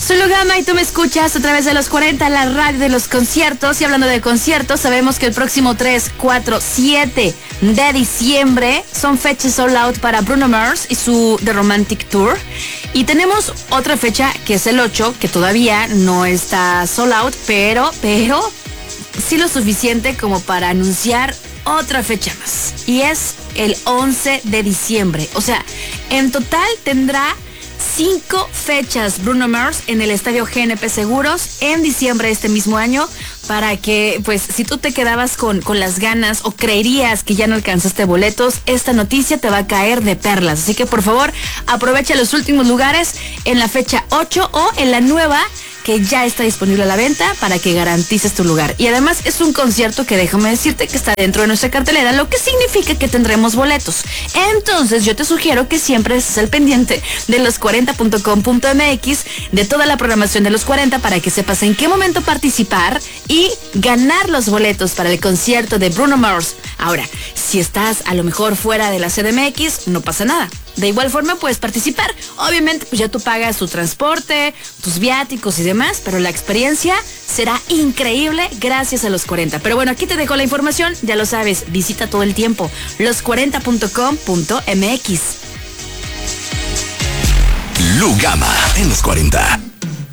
Soy Lugama y tú me escuchas a través de los 40, la radio de los conciertos. Y hablando de conciertos, sabemos que el próximo 3, 4, 7 de diciembre son fechas sold out para Bruno Mars y su The Romantic Tour. Y tenemos otra fecha que es el 8, que todavía no está sold out, pero sí lo suficiente como para anunciar otra fecha más. Y es el 11 de diciembre. O sea, en total tendrá 5 fechas Bruno Mars en el Estadio GNP Seguros en diciembre de este mismo año, para que, pues, si tú te quedabas con las ganas o creerías que ya no alcanzaste boletos, esta noticia te va a caer de perlas. Así que, por favor, aprovecha los últimos lugares en la fecha 8 o en la nueva que ya está disponible a la venta para que garantices tu lugar. Y además es un concierto que déjame decirte que está dentro de nuestra cartelera, lo que significa que tendremos boletos. Entonces yo te sugiero que siempre estés al pendiente de los40.com.mx, de toda la programación de los 40, para que sepas en qué momento participar y ganar los boletos para el concierto de Bruno Mars. Ahora, si estás a lo mejor fuera de la CDMX, no pasa nada. De igual forma puedes participar. Obviamente pues ya tú pagas tu transporte, tus viáticos y demás, pero la experiencia será increíble gracias a los 40. Pero bueno, aquí te dejo la información, ya lo sabes, visita todo el tiempo los40.com.mx. Lugama en los 40.